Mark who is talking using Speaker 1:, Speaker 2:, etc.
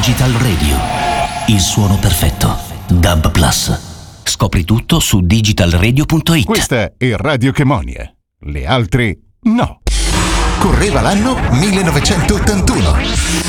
Speaker 1: Digital Radio. Il suono perfetto. DAB Plus. Scopri tutto su digitalradio.it.
Speaker 2: Questa è Radio Chemonia. Le altre no.
Speaker 3: Correva l'anno 1981.